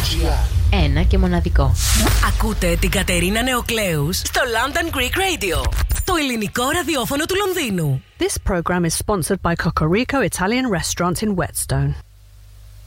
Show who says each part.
Speaker 1: Ένα και μοναδικό.
Speaker 2: Ακούτε την Κατερίνα Νεοκλέους στο London Greek Radio, το ελληνικό ραδιόφωνο του Λονδίνου.
Speaker 3: This program is sponsored by Cocorico Italian Restaurant in Whetstone.